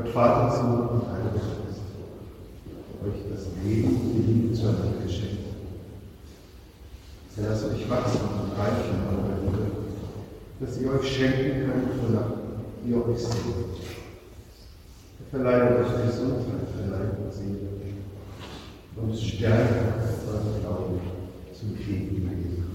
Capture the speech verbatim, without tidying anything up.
Gott Vater, Sohn und Heiliger Geist euch das Leben und die Liebe zueinander geschenkt. Lasst euch wachsen und reichen an eurer Liebe, dass ihr euch schenken könnt, wonach ihr euch sehnt. Er verleiht euch Gesundheit für Leib und Seele und stärkt euren Glauben zum ewigen Leben.